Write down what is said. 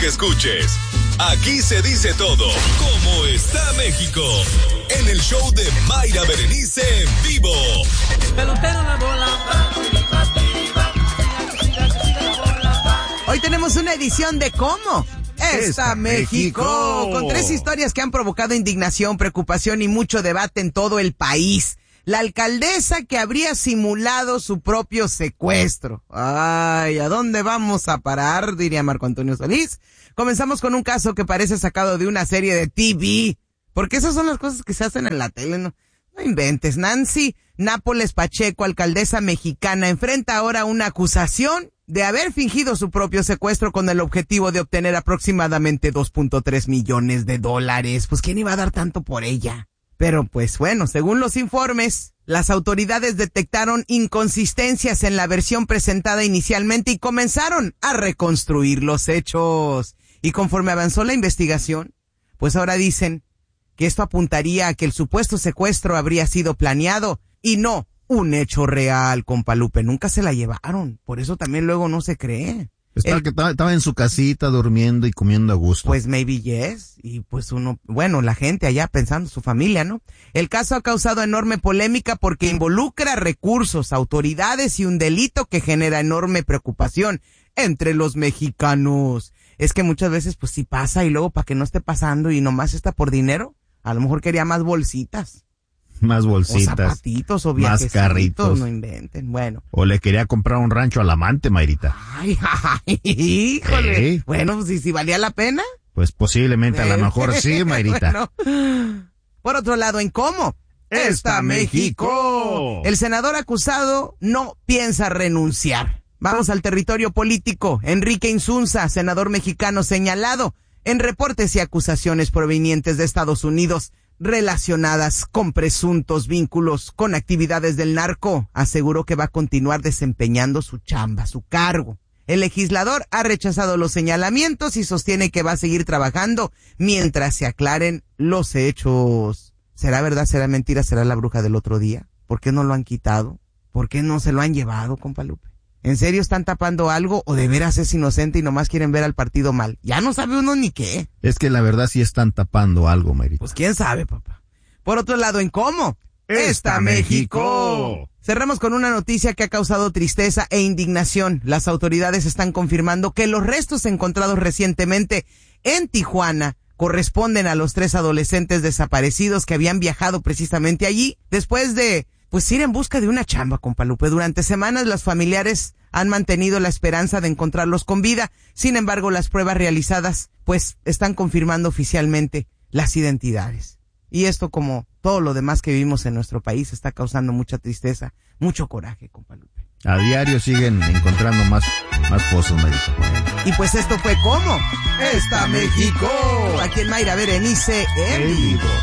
que escuches. Aquí se dice todo. ¿Cómo está México? En el show de Mayra Berenice en vivo. Pelotero la bola. Hoy tenemos una edición de ¿Cómo está México? Con 3 historias que han provocado indignación, preocupación y mucho debate en todo el país. La alcaldesa que habría simulado su propio secuestro. Ay, ¿a dónde vamos a parar? Diría Marco Antonio Solís. Comenzamos con un caso que parece sacado de una serie de TV. Porque esas son las cosas que se hacen en la tele, ¿no? No inventes. Nancy Nápoles Pacheco, alcaldesa mexicana, enfrenta ahora una acusación de haber fingido su propio secuestro con el objetivo de obtener aproximadamente $2.3 millones. Pues ¿quién iba a dar tanto por ella? Pero pues bueno, según los informes, las autoridades detectaron inconsistencias en la versión presentada inicialmente y comenzaron a reconstruir los hechos. Y conforme avanzó la investigación, pues ahora dicen que esto apuntaría a que el supuesto secuestro habría sido planeado y no un hecho real, compa Lupe. Nunca se la llevaron, por eso también luego no se cree. Estaba en su casita durmiendo y comiendo a gusto. Pues maybe yes, y pues la gente allá pensando, su familia, ¿no? El caso ha causado enorme polémica porque involucra recursos, autoridades y un delito que genera enorme preocupación entre los mexicanos. Es que muchas veces pues sí pasa y luego para que no esté pasando y nomás está por dinero, a lo mejor quería más bolsitas. Más bolsitas. O zapatitos o viajecitos. Más carritos. No inventen, bueno. O le quería comprar un rancho al amante, Mayrita. Ay, híjole. Bueno, pues si valía la pena. Pues posiblemente, a lo mejor sí, Mayrita. Bueno. Por otro lado, ¿en cómo está México? El senador acusado no piensa renunciar. Vamos al territorio político. Enrique Insunza, senador mexicano señalado en reportes y acusaciones provenientes de Estados Unidos relacionadas con presuntos vínculos con actividades del narco, aseguró que va a continuar desempeñando su chamba, su cargo. El legislador ha rechazado los señalamientos y sostiene que va a seguir trabajando mientras se aclaren los hechos. ¿Será verdad? ¿Será mentira? ¿Será la bruja del otro día? ¿Por qué no lo han quitado? ¿Por qué no se lo han llevado, compa Lupe? ¿En serio están tapando algo o de veras es inocente y nomás quieren ver al partido mal? Ya no sabe uno ni qué. Es que la verdad sí están tapando algo, Mayrita. Pues quién sabe, papá. Por otro lado, ¿en cómo está México? Cerramos con una noticia que ha causado tristeza e indignación. Las autoridades están confirmando que los restos encontrados recientemente en Tijuana corresponden a los 3 adolescentes desaparecidos que habían viajado precisamente allí después de ir en busca de una chamba, compa Lupe. Durante semanas los familiares han mantenido la esperanza de encontrarlos con vida. Sin embargo, las pruebas realizadas están confirmando oficialmente las identidades. Y esto, como todo lo demás que vivimos en nuestro país, está causando mucha tristeza, mucho coraje, compa Lupe. A diario siguen encontrando más pozos, Mayrita. Y pues esto fue ¿Cómo está México? Aquí en Mayra Berenice en vivo.